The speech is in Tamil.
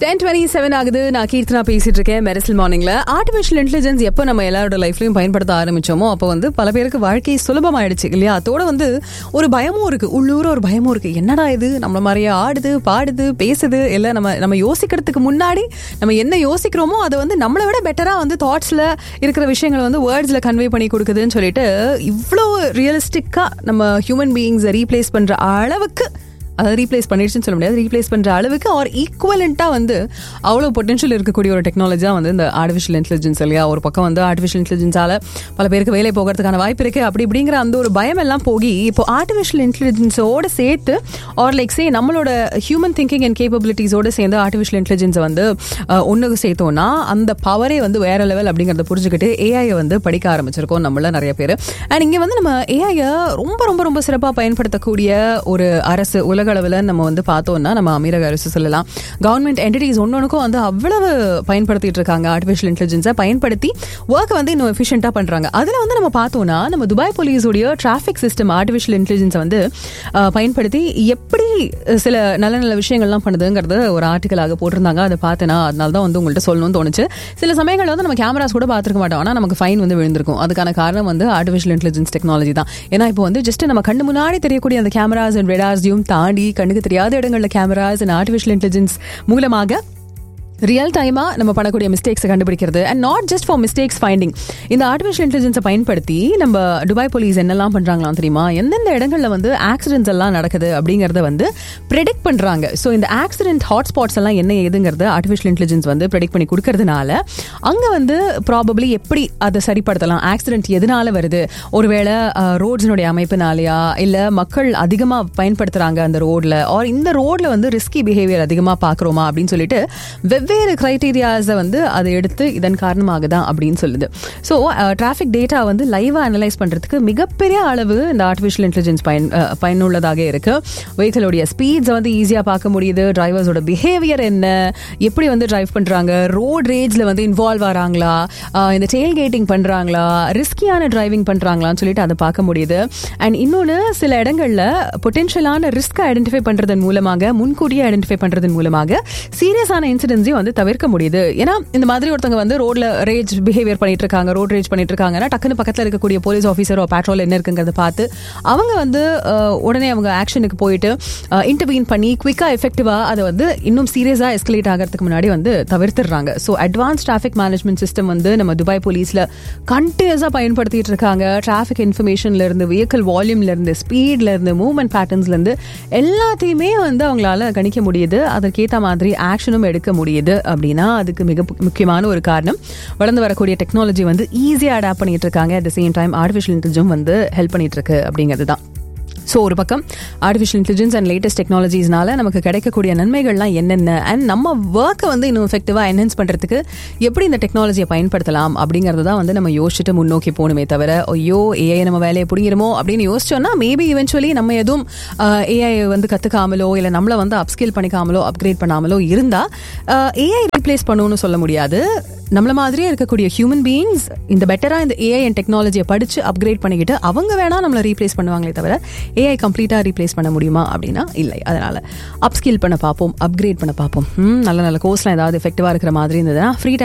10:27 ஆகுது. நான் கீர்த்தனா பேசிட்டு இருக்கேன் மெரிசல் மார்னிங்ல. ஆர்டிஃபிஷியல் இன்டெலிஜென்ஸ் எப்போ நம்ம எல்லாரோட லைஃப்லயும் பயன்படுத்த ஆரம்பிச்சோமோ அப்போ பல பேருக்கு வாழ்க்கை சுலபமாயிடுச்சு இல்லையா? அதோட ஒரு பயமும் இருக்கு, உள்ளூர ஒரு பயமும் இருக்கு. என்னடா இது, நம்மள மாதிரியே ஆடுது பாடுது பேசுது இல்ல, நம்ம யோசிக்கிறதுக்கு முன்னாடி நம்ம என்ன யோசிக்கிறோமோ அதை நம்மளை விட பெட்டரா தாட்ஸ்ல இருக்கிற விஷயங்களை வேர்ட்ஸ்ல கன்வே பண்ணி கொடுக்குதுன்னு சொல்லிட்டு இவ்வளோ ரியலிஸ்டிக்கா நம்ம ஹியூமன் பீயிங்ஸை ரீப்ளேஸ் பண்ற அளவுக்கு, அதை ரீப்ளேஸ் பண்ணிடுச்சுன்னு சொல்ல முடியாது, ரீப்ளேஸ் பண்ற அளவுக்கு ஆர் ஈக்குவலண்டா அவ்வளவு பொட்டன்ஷியல் இருக்கக்கூடிய ஒரு டெக்னாலஜியா இந்த ஆர்டிஃபிஷியல் இன்டெலிஜென்ஸ் இல்லையா? ஒரு பக்கம் ஆர்டிஃபிஷியல் இன்டெலிஜென்ஸால பல பேருக்கு வேலை போகிறதுக்கான வாய்ப்பு இருக்கு அப்படி இப்படிங்கிற அந்த ஒரு பயம் எல்லாம் போகி இப்போ ஆர்டிஃபிஷியல் இன்டெலிஜென்ஸோட சேர்த்து ஆர் லைக் சே நம்மளோட ஹியூமன் திங்கிங் அண்ட் கேப்பபிலிட்டிஸோட சேர்ந்து ஆர்டிஃபிஷியல் இன்டெலிஜென்ஸை ஒன்றுக்கு சேர்த்தோம்னா அந்த பவரே வேற லெவல் அப்படிங்கறத புரிஞ்சுக்கிட்டு ஏஐயை படிக்க ஆரம்பிச்சிருக்கோம் நம்மள நிறைய பேர். அண்ட் இங்க நம்ம ஏஐயை ரொம்ப ரொம்ப ரொம்ப சிறப்பா பயன்படுத்தக்கூடிய ஒரு அரசு உலக அளவில் நம்ம பார்த்தோம்னா நம்ம அமீரக அரசு சொல்லலாம். கவர்மெண்ட் என்டிட்டிஸ் ஒன்னொன்னுக்கும் அவ்வளவு பயன்படுத்திட்டு இருக்காங்க. ஆர்டிஃபிஷியல் இன்டெலிஜென்ஸை பயன்படுத்தி ஒர்க் இன்னும் எஃபிஷியன்டா பண்றாங்க. அதுல நம்ம பார்த்தோம்னா நம்ம துபாய் போலீஸோடைய டிராபிக் சிஸ்டம் ஆர்டிஃபிஷியல் இன்டெலிஜென்ஸை பயன்படுத்தி எப்படி சில நல்ல நல்ல விஷயங்கள்லாம் பண்ணுதுங்கிறது ஒரு ஆர்டிக்கலாக போட்டிருந்தாங்க. அதை பார்த்தேன்னா அதனால தான் உங்கள்கிட்ட சொல்லணும்னு தோணுச்சு. சில சமயங்கள் நம்ம கேமராஸ் கூட பார்த்துருக்க மாட்டோம், ஆனால் நமக்கு ஃபைன் விழுந்திருக்கும். அதுக்கான காரணம் ஆர்டிஃபிஷியல் இன்டெலிஜென்ஸ் டெக்னாலஜி தான். ஏன்னா இப்போ ஜஸ்ட் நம்ம கண்ணு முன்னாடி தெரியக்கூடிய அந்த கேமராஸ் அண்ட் ரேடார்ஸையும் தாண்டி கண்ணுக்கு தெரியாத இடங்கள்ல கேமராஸ் அண்ட் ஆர்டிஃபிஷியல் இன்டெலிஜென்ஸ் மூலமாக ரியல் டைமா நம்ம பண்ணக்கூடிய மிஸ்டேக்ஸை கண்டுபிடிக்கிறது and not just for mistakes finding. இந்த ஆர்டிஃபிஷியல் இன்டெலிஜென்ஸை பயன்படுத்தி நம்ம துபாய் போலீஸ் என்னெல்லாம் பண்றாங்களாம் தெரியுமா? எந்தெந்த இடங்கள்ல ஆக்சிடென்ட்ஸ் எல்லாம் நடக்குது அப்படிங்கறத ப்ரெடிக்ட் பண்றாங்க. ஸோ இந்த ஆக்சிடென்ட் ஹாட்ஸ்பாட்ஸ் எல்லாம் என்ன ஏதுங்கிறது ஆர்டிஃபிஷியல் இன்டெலிஜென்ஸ் ப்ரெடிக்ட் பண்ணி கொடுக்கறதுனால அங்க ப்ராபப்ளி எப்படி அதை சரிப்படுத்தலாம், ஆக்சிடென்ட் எதனால வருது, ஒருவேளை ரோட்ஸினுடைய அமைப்புனாலயா இல்ல மக்கள் அதிகமா பயன்படுத்துறாங்க அந்த ரோட்ல, ஆர் இந்த ரோட்ல ரிஸ்கி பிஹேவியர் அதிகமா பாக்குறோமா அப்படின்னு சொல்லிட்டு வெவ்வேறு கிரைட்டீரியாஸை அதை எடுத்து இதன் காரணமாக தான் அப்படின்னு சொல்லுது. ஸோ டிராஃபிக் டேட்டா லைவா அனலைஸ் பண்றதுக்கு மிகப்பெரிய அளவு இந்த ஆர்டிஃபிஷியல் இன்டெலிஜென்ஸ் பயனுள்ளதாக இருக்கு. வெஹிக்கிளோடைய ஸ்பீட்ஸை ஈஸியா பார்க்க முடியுது, டிரைவர்ஸோட பிஹேவியர் என்ன, எப்படி டிரைவ் பண்றாங்க, ரோட் ரேஜ்ல இன்வால்வ் ஆறாங்களா, இந்த டெயில் கேட்டிங் பண்றாங்களா, ரிஸ்கியான டிரைவிங் பண்றாங்களான்னு சொல்லிட்டு அதை பார்க்க முடியுது. அண்ட் இன்னொன்னு சில இடங்கள்ல பொட்டென்ஷியலான ரிஸ்க் ஐடென்டிஃபை பண்றதன் மூலமாக, முன்கூட்டியே ஐடென்டிஃபை பண்றதன் மூலமாக சீரியஸான இன்சிடென்ட்ஸையும் தவிர்க்க முடியுது. ஏன்னா இந்த மாதிரி ஒருத்தவங்க ரோட்ல ரேஜ் பிஹேவியர் பண்ணிட்டு இருக்காங்க, ரோட் ரேஜ் பண்ணிட்டு இருக்காங்கன்னா டக்குன்னு பக்கத்துல இருக்கக்கூடிய போலீஸ் ஆஃபீஸரோ பேட்ரோல் என்ன இருக்குங்கிறத பார்த்து அவங்க உடனே அவங்க ஆக்ஷனுக்கு போயிட்டு இன்டர்வீன் பண்ணி குவிக்கா எஃபெக்டிவா அதை இன்னும் சீரியஸா எஸ்கலேட் ஆகிறதுக்கு முன்னாடி தவிர்த்துறாங்க. So advance traffic management system நம்ம துபாய் போலீஸ்ல கண்டினியூஸா பயன்படுத்திட்டு இருக்காங்க. டிராஃபிக் இன்ஃபர்மேஷன்ல இருந்து, வெஹிக்கிள் வால்யூம்ல இருந்து, ஸ்பீட்ல இருந்து, மூவ்மெண்ட் பேட்டர்ன்ஸ்ல இருந்து எல்லாத்தையுமே அவங்களால கணிக்க முடியுது. அதற்கேற்ற மாதிரி ஆக்ஷனும் எடுக்க முடியுது. அப்படின்னா அதுக்கு மிக முக்கியமான ஒரு காரணம் வளர்ந்து வரக்கூடிய டெக்னாலஜி ஈஸியா அடாப்ட் பண்ணிட்டு இருக்காங்க. At the same time artificial intelligence help பண்ணிட்டு இருக்கு அப்படிங்கிறது தான். ஸோ ஒரு பக்கம் ஆர்டிஃபிஷியல் இன்டெலிஜென்ஸ் அண்ட் லேட்டஸ்ட் டெக்னாலஜிஸ்னால நமக்கு கிடைக்கக்கூடிய நன்மைகள்லாம் என்னென்ன, அண்ட் நம்ம ஒர்க்கை இன்னும் எஃபெக்டிவாக என்ஹான்ஸ் பண்ணுறதுக்கு எப்படி இந்த டெக்னாலஜியை பயன்படுத்தலாம் அப்படிங்கிறது தான் நம்ம யோசிச்சுட்டு முன்னோக்கி போகணுமே தவிர, ஐயோ ஏஐ நம்ம வேலையை பிடிக்கிறோமோ அப்படின்னு யோசிச்சோன்னா மேபி இவென்ச்சுவலி நம்ம எதுவும் ஏஐ கற்றுக்காமலோ இல்லை நம்மளை அப்ஸ்கில் பண்ணிக்காமலோ அப்கிரேட் பண்ணாமலோ இருந்தால் ஏஐ ரீப்ளேஸ் பண்ணணும்னு சொல்ல முடியாது. நம்மள மாதிரியே இருக்கக்கூடிய ஹியூமன் பீயிங்ஸ் இந்த பெட்டரா இந்த ஏஐ அண்ட் டெக்னாலஜியை படிச்சு அப்கிரேட் பண்ணிக்கிட்டு அவங்க வேணா நம்மளை ரீப்ளேஸ் பண்ணுவாங்களே தவிர ஏஐ கம்ப்ளீட்டா ரீப்ளேஸ் பண்ண முடியுமா அப்படின்னா இல்லை. அதனால அப்ஸ்கில் பண்ண பார்ப்போம், அப்கிரேட் பண்ண பார்ப்போம். நல்ல நல்ல கோர்ஸ்லாம் ஏதாவது எஃபெக்டிவா இருக்கிற மாதிரி இருந்ததுன்னா ஃப்ரீ